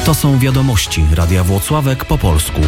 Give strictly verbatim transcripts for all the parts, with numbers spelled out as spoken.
To są wiadomości Radia Włocławek po polsku.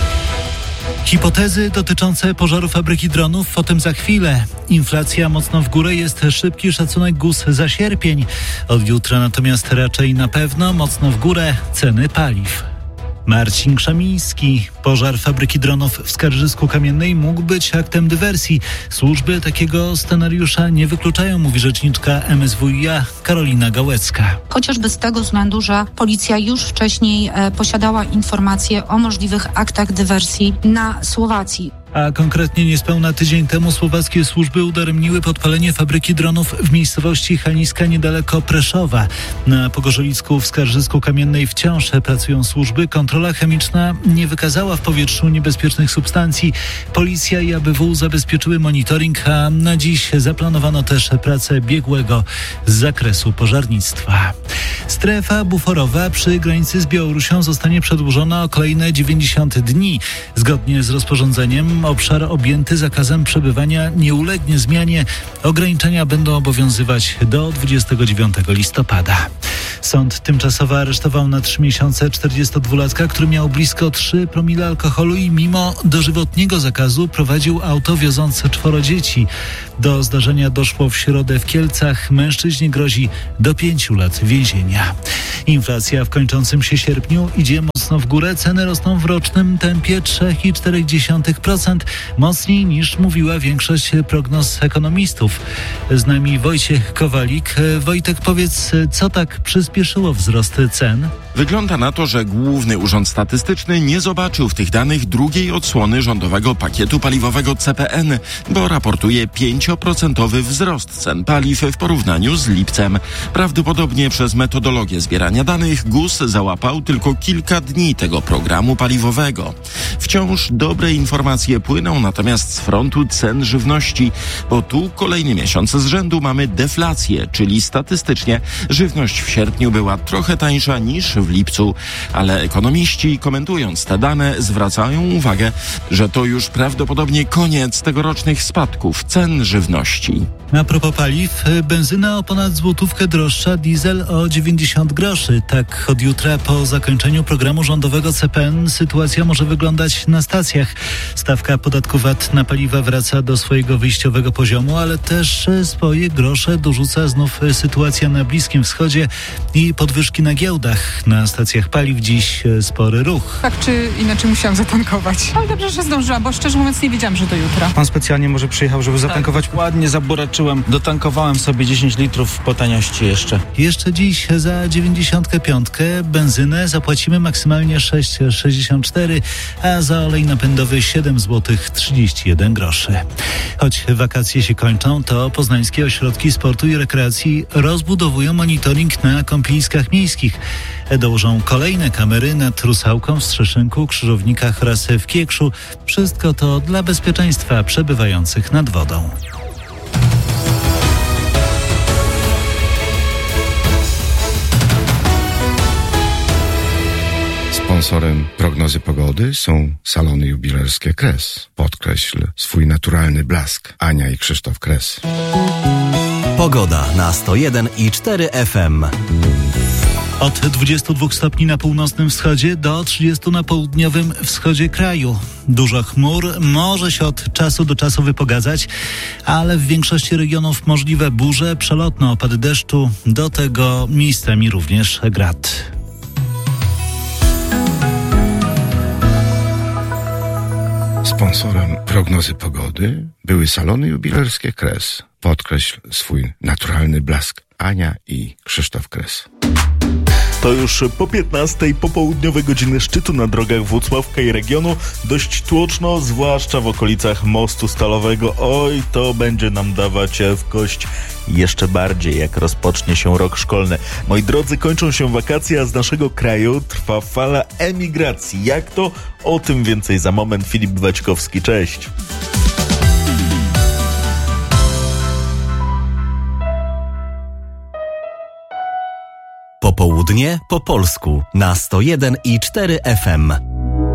Hipotezy dotyczące pożaru fabryki dronów, o tym za chwilę. Inflacja mocno w górę, jest szybki szacunek G U S za sierpień. Od jutra natomiast raczej na pewno mocno w górę ceny paliw. Marcin Krzemiński. Pożar fabryki dronów w Skarżysku-Kamiennej mógł być aktem dywersji. Służby takiego scenariusza nie wykluczają, mówi rzeczniczka M S W i A Karolina Gałecka. Chociażby z tego względu, że policja już wcześniej e, posiadała informacje o możliwych aktach dywersji na Słowacji. A konkretnie niespełna tydzień temu słowackie służby udaremniły podpalenie fabryki dronów w miejscowości Haniska niedaleko Preszowa. Na Pogorzelicku w Skarżysku-Kamiennej wciąż pracują służby. Kontrola chemiczna nie wykazała w powietrzu niebezpiecznych substancji. Policja i A B W zabezpieczyły monitoring, a na dziś zaplanowano też pracę biegłego z zakresu pożarnictwa. Strefa buforowa przy granicy z Białorusią zostanie przedłużona o kolejne dziewięćdziesiąt dni. Zgodnie z rozporządzeniem obszar objęty zakazem przebywania nie ulegnie zmianie. Ograniczenia będą obowiązywać do dwudziestego dziewiątego listopada. Sąd tymczasowo aresztował na trzy miesiące czterdziestodwulatka, który miał blisko trzy promile alkoholu i mimo dożywotniego zakazu prowadził auto wiozące czworo dzieci. Do zdarzenia doszło w środę w Kielcach. Mężczyźnie grozi do pięciu lat więzienia. Inflacja w kończącym się sierpniu idzie mocno w górę. Ceny rosną w rocznym tempie trzy przecinek cztery procent, mocniej niż mówiła większość prognoz ekonomistów. Z nami Wojciech Kowalik. Wojtek, powiedz, co tak przyspieszyło wzrost cen? Wygląda na to, że Główny Urząd Statystyczny nie zobaczył w tych danych drugiej odsłony rządowego pakietu paliwowego C P N, bo raportuje pięcioprocentowy wzrost cen paliw w porównaniu z lipcem. Prawdopodobnie przez metodologię zbierania danych G U S załapał tylko kilka dni tego programu paliwowego. Wciąż dobre informacje płyną natomiast z frontu cen żywności, bo tu kolejny miesiąc z rzędu mamy deflację, czyli statystycznie żywność w sierpniu była trochę tańsza niż w lipcu, ale ekonomiści, komentując te dane, zwracają uwagę, że to już prawdopodobnie koniec tegorocznych spadków cen żywności. A propos paliw, benzyna o ponad złotówkę droższa, diesel o dziewięćdziesiąt groszy. Tak od jutra po zakończeniu programu rządowego C P N sytuacja może wyglądać na stacjach. Stawka podatku V A T na paliwa wraca do swojego wyjściowego poziomu, ale też swoje grosze dorzuca znów sytuacja na Bliskim Wschodzie i podwyżki na giełdach. Na stacjach paliw dziś spory ruch. Tak czy inaczej musiałam zatankować. Ale dobrze, że zdążyłam, bo szczerze mówiąc nie wiedziałam, że do jutra. Pan specjalnie może przyjechał, żeby zatankować. Tak. Ładnie zaboraczyłem. Dotankowałem sobie dziesięć litrów po taniości jeszcze. Jeszcze dziś za dziewięćdziesiątkę piątkę benzynę zapłacimy maksymalnie sześć przecinek sześćdziesiąt cztery, a za olej napędowy siedem złotych trzydzieści jeden groszy. Choć wakacje się kończą, to poznańskie ośrodki sportu i rekreacji rozbudowują monitoring na kąpieliskach miejskich. Dołożą kolejne kamery nad Rusałką, w Strzeszynku, Krzyżownikach oraz w Kiekszu. Wszystko to dla bezpieczeństwa przebywających nad wodą. Sponsorem prognozy pogody są salony jubilerskie Kres. Podkreśl swój naturalny blask. Ania i Krzysztof Kres. Pogoda na sto jeden i cztery F M. Od dwudziestu dwóch stopni na północnym wschodzie do trzydziestu na południowym wschodzie kraju. Dużo chmur, może się od czasu do czasu wypogadzać, ale w większości regionów możliwe burze, przelotne opady deszczu, do tego miejscami również grad. Sponsorem prognozy pogody były salony jubilerskie Kres. Podkreśl swój naturalny blask. Ania i Krzysztof Kres. To już po piętnastej popołudniowe godziny szczytu na drogach Włocławka i regionu. Dość tłoczno, zwłaszcza w okolicach Mostu Stalowego. Oj, to będzie nam dawać w kość jeszcze bardziej, jak rozpocznie się rok szkolny. Moi drodzy, kończą się wakacje, a z naszego kraju trwa fala emigracji. Jak to? O tym więcej za moment. Filip Waćkowski, cześć. Popołudnie po polsku na sto jeden i cztery F M.